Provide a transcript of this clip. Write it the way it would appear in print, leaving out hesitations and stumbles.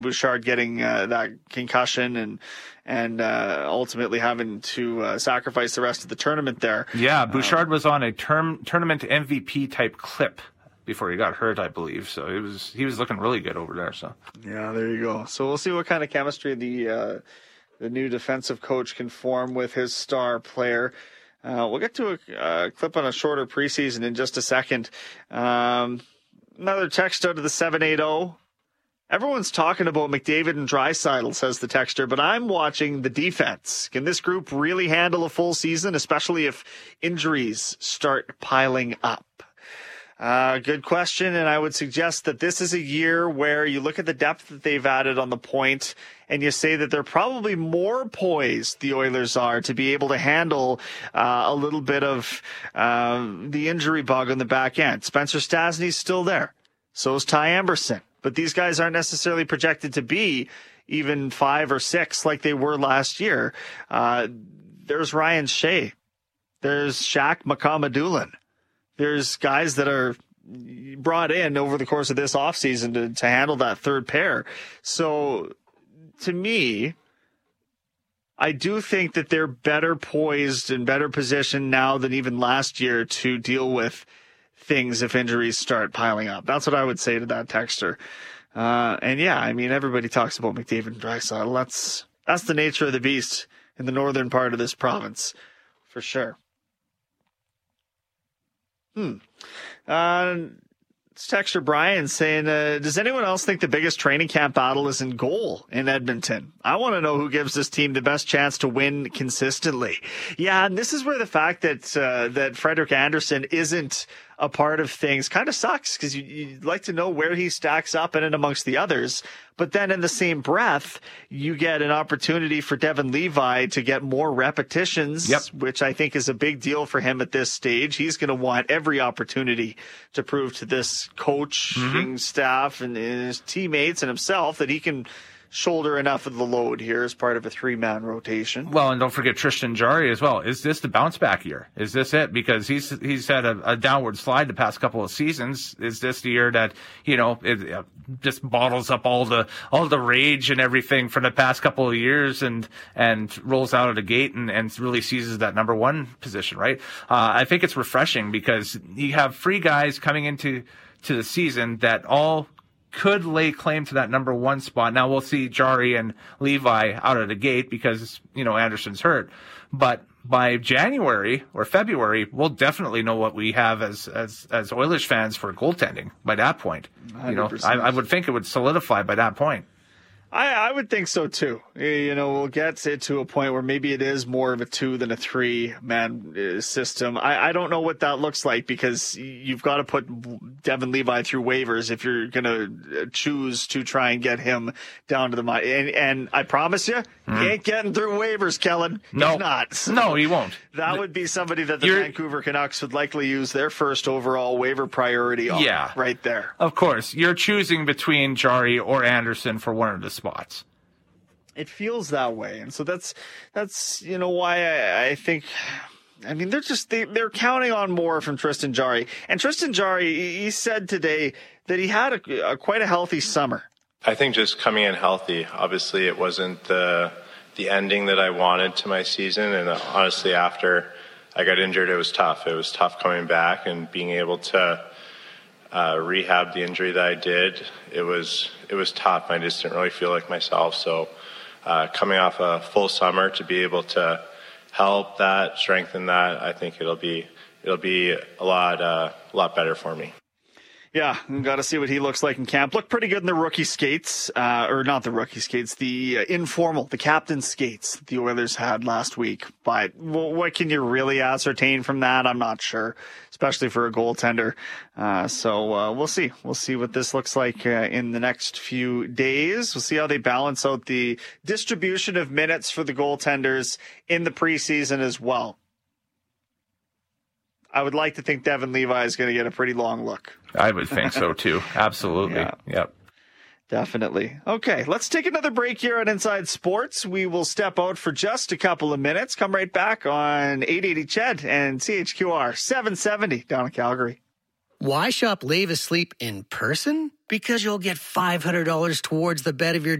Bouchard getting that concussion and ultimately having to sacrifice the rest of the tournament there. Yeah, Bouchard was on a tournament MVP type clip before he got hurt, I believe. So he was looking really good over there. So yeah, there you go. So we'll see what kind of chemistry the new defensive coach can form with his star player. We'll get to a clip on a shorter preseason in just a second. Another text out of the 780. Everyone's talking about McDavid and Draisaitl, says the texter, but I'm watching the defense. Can this group really handle a full season, especially if injuries start piling up? Good question, and I would suggest that this is a year where you look at the depth that they've added on the point, and you say that they're probably more poised, the Oilers are, to be able to handle a little bit of the injury bug on the back end. Spencer Stastny's still there. So is Ty Emberson. But these guys aren't necessarily projected to be even 5 or 6 like they were last year. There's Ryan Shea. There's Shaq McComadulin. There's guys that are brought in over the course of this offseason to handle that third pair. So to me, I do think that they're better poised and better positioned now than even last year to deal with things if injuries start piling up. That's what I would say to that texter. And yeah, I mean, everybody talks about McDavid and Draisaitl. That's the nature of the beast in the northern part of this province, for sure. It's texter Brian saying, does anyone else think the biggest training camp battle is in goal in Edmonton? I want to know who gives this team the best chance to win consistently. Yeah, and this is where the fact that that Frederik Andersen isn't a part of things kind of sucks, because you'd like to know where he stacks up in and amongst the others. But then in the same breath, you get an opportunity for Devon Levi to get more repetitions, which I think is a big deal for him at this stage. He's going to want every opportunity to prove to this coaching staff and his teammates and himself that he can shoulder enough of the load here as part of a 3-man rotation. Well, and don't forget Tristan Jarry as well. Is this the bounce back year? Is this it? Because he's had a downward slide the past couple of seasons. Is this the year that, it just bottles up all the rage and everything from the past couple of years and rolls out of the gate and really seizes that number 1 position, right? I think it's refreshing because you have 3 guys coming into the season that all could lay claim to that number 1 spot. Now we'll see Jarry and Levi out of the gate because, Anderson's hurt. But by January or February, we'll definitely know what we have as Oilers fans for goaltending by that point. 100%. I would think it would solidify by that point. I would think so too. We'll get it to a point where maybe it is more of a 2 than a 3-man system. I don't know what that looks like because you've got to put Devon Levi through waivers if you're going to choose to try and get him down to the mine. And I promise you, he ain't getting through waivers, Kellen. No. He's not. No, he won't. That would be somebody that the Vancouver Canucks would likely use their first overall waiver priority on right there. Of course. You're choosing between Jarry or Anderson for one of the spots. It feels that way. And so that's why I think, they're counting on more from Tristan Jarry. And Tristan Jarry, he said today that he had quite a healthy summer. I think just coming in healthy, obviously it wasn't the ending that I wanted to my season. And honestly, after I got injured, it was tough. It was tough coming back and being able to rehab the injury that I did. It was tough. I just didn't really feel like myself. So coming off a full summer to be able to help that, strengthen that, I think it'll be a lot better for me. Yeah, we've got to see what he looks like in camp. Looked pretty good in the rookie skates, or not the rookie skates, the informal, the captain's skates that the Oilers had last week. But what can you really ascertain from that? I'm not sure, especially for a goaltender. So we'll see. We'll see what this looks like in the next few days. We'll see how they balance out the distribution of minutes for the goaltenders in the preseason as well. I would like to think Devon Levi is going to get a pretty long look. I would think so, too. Absolutely. Yeah. Yep. Definitely. Okay, let's take another break here on Inside Sports. We will step out for just a couple of minutes. Come right back on 880 CHED and CHQR 770 down in Calgary. Why shop Lave Asleep in person? Because you'll get $500 towards the bed of your